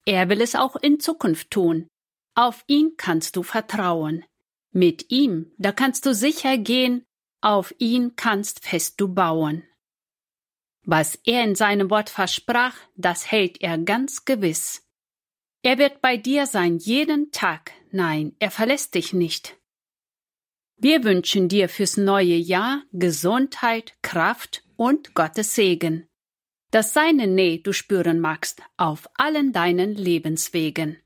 Er will es auch in Zukunft tun. Auf ihn kannst du vertrauen. Mit ihm, da kannst du sicher gehen, auf ihn kannst fest du bauen. Was er in seinem Wort versprach, das hält er ganz gewiss. Er wird bei dir sein jeden Tag, nein, er verlässt dich nicht. Wir wünschen dir fürs neue Jahr Gesundheit, Kraft und Gottes Segen, dass seine Nähe du spüren magst auf allen deinen Lebenswegen.